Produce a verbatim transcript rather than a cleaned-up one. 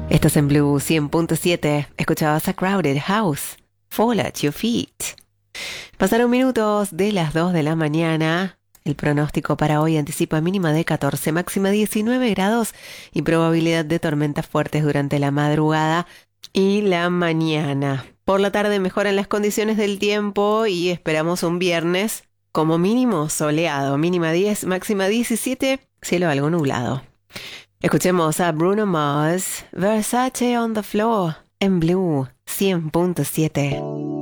Estás en Blue cien punto siete. Escuchabas a Crowded House, Fall at Your Feet. Pasaron minutos de las dos de la mañana. El pronóstico para hoy anticipa mínima de catorce, máxima diecinueve grados y probabilidad de tormentas fuertes durante la madrugada y la mañana. Por la tarde mejoran las condiciones del tiempo y esperamos un viernes como mínimo soleado, mínima diez, máxima diecisiete, cielo algo nublado. Escuchemos a Bruno Mars, Versace on the Floor, en Blue cien punto siete.